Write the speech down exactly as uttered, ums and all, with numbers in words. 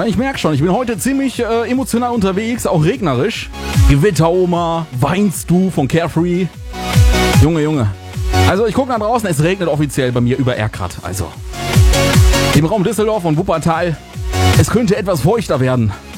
ich merke schon, ich bin heute ziemlich äh, emotional unterwegs, auch regnerisch. Gewitteroma, weinst du von Carefree? Junge, Junge. Also ich gucke nach draußen, es regnet offiziell bei mir über Erkrath. Also im Raum Düsseldorf und Wuppertal, es könnte etwas feuchter werden.